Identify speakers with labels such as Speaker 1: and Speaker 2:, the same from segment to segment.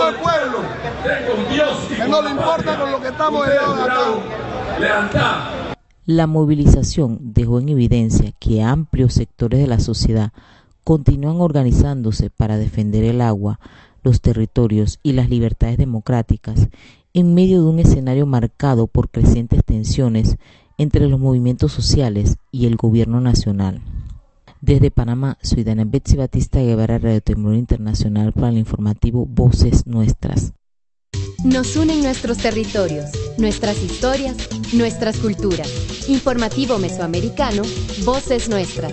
Speaker 1: al pueblo, que no le importa con lo que estamos acá.
Speaker 2: La movilización dejó en evidencia que amplios sectores de la sociedad continúan organizándose para defender el agua, los territorios y las libertades democráticas en medio de un escenario marcado por crecientes tensiones entre los movimientos sociales y el gobierno nacional. Desde Panamá, soy Dana Betsy Batista Guevara, Radio Temblor Internacional, para el informativo Voces Nuestras.
Speaker 3: Nos unen nuestros territorios, nuestras historias, nuestras culturas. Informativo Mesoamericano, Voces Nuestras.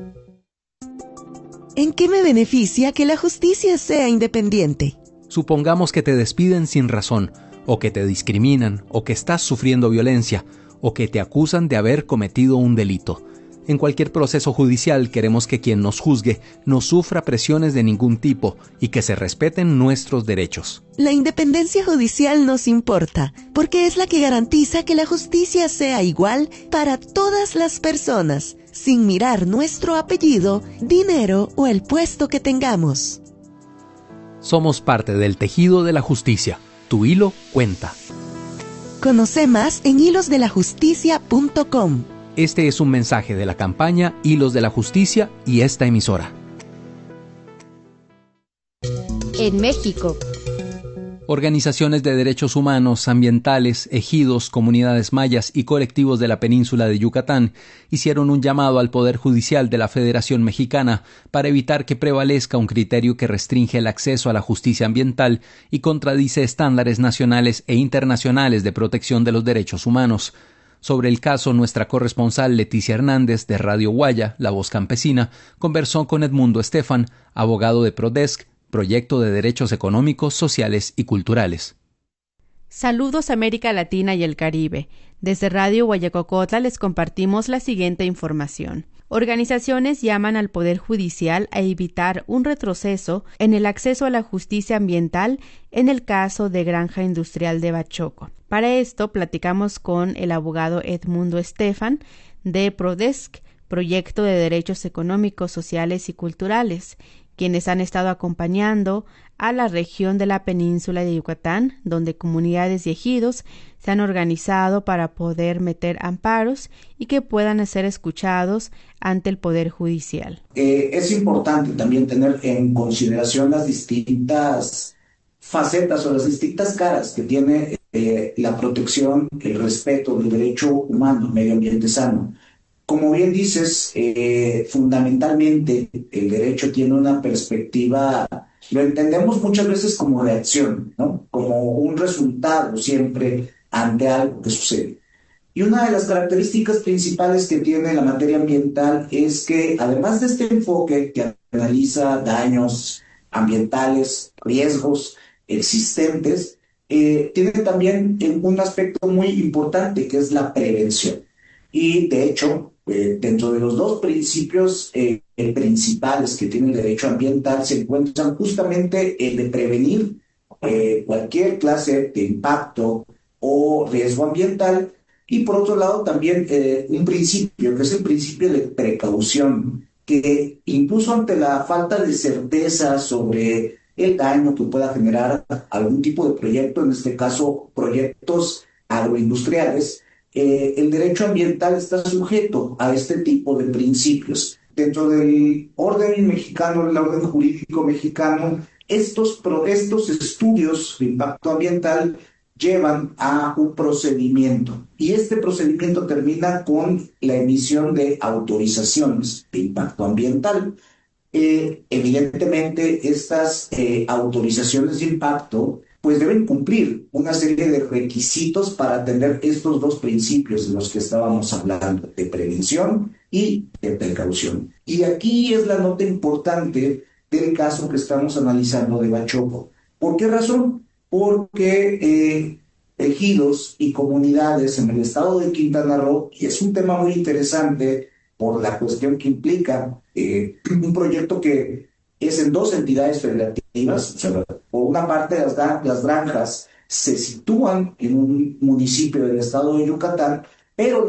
Speaker 4: ¿En qué me beneficia que la justicia sea independiente?
Speaker 5: Supongamos que te despiden sin razón, o que te discriminan, o que estás sufriendo violencia, o que te acusan de haber cometido un delito. En cualquier proceso judicial queremos que quien nos juzgue no sufra presiones de ningún tipo y que se respeten nuestros derechos.
Speaker 4: La independencia judicial nos importa, porque es la que garantiza que la justicia sea igual para todas las personas, sin mirar nuestro apellido, dinero o el puesto que tengamos.
Speaker 5: Somos parte del tejido de la justicia. Tu hilo cuenta.
Speaker 4: Conoce más en hilosdelajusticia.com.
Speaker 5: Este es un mensaje de la campaña Hilos de la Justicia y esta emisora.
Speaker 3: En México.
Speaker 5: Organizaciones de derechos humanos, ambientales, ejidos, comunidades mayas y colectivos de la península de Yucatán hicieron un llamado al Poder Judicial de la Federación Mexicana para evitar que prevalezca un criterio que restringe el acceso a la justicia ambiental y contradice estándares nacionales e internacionales de protección de los derechos humanos. Sobre el caso, nuestra corresponsal Leticia Hernández, de Radio Guaya, La Voz Campesina, conversó con Edmundo Estefan, abogado de Prodesc, Proyecto de Derechos Económicos, Sociales y Culturales.
Speaker 6: Saludos América Latina y el Caribe. Desde Radio Guayacocotla les compartimos la siguiente información. Organizaciones llaman al Poder Judicial a evitar un retroceso en el acceso a la justicia ambiental en el caso de Granja Industrial de Bachoco. Para esto platicamos con el abogado Edmundo Estefan de Prodesc, Proyecto de Derechos Económicos, Sociales y Culturales, quienes han estado acompañando a la región de la península de Yucatán, donde comunidades y ejidos se han organizado para poder meter amparos y que puedan ser escuchados ante el Poder Judicial.
Speaker 7: Es importante también tener en consideración las distintas facetas o las distintas caras que tiene la protección, el respeto del derecho humano, medio ambiente sano. Como bien dices, fundamentalmente el derecho tiene una perspectiva, lo entendemos muchas veces como reacción, ¿no? Como un resultado siempre ante algo que sucede. Y una de las características principales que tiene la materia ambiental es que, además de este enfoque que analiza daños ambientales, riesgos existentes, tiene también un aspecto muy importante que es la prevención. Y de hecho, dentro de los dos principios principales que tiene el derecho ambiental se encuentran justamente el de prevenir cualquier clase de impacto o riesgo ambiental, y por otro lado también un principio que es el principio de precaución, que incluso ante la falta de certeza sobre el daño que pueda generar algún tipo de proyecto, en este caso proyectos agroindustriales, el derecho ambiental está sujeto a este tipo de principios. Dentro del orden mexicano, el orden jurídico mexicano, estos estudios de impacto ambiental llevan a un procedimiento, y este procedimiento termina con la emisión de autorizaciones de impacto ambiental. Evidentemente, estas autorizaciones de impacto pues deben cumplir una serie de requisitos para atender estos dos principios de los que estábamos hablando, de prevención y de precaución. Y aquí es la nota importante del caso que estamos analizando de Bachoco. ¿Por qué razón? Porque ejidos y comunidades en el estado de Quintana Roo, y es un tema muy interesante por la cuestión que implica un proyecto que es en dos entidades federativas. O sea, por una parte, las granjas se sitúan en un municipio del estado de Yucatán, pero